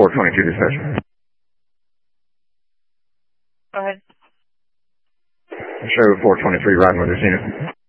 422 dispatch. Go ahead. Show 423 riding with this unit.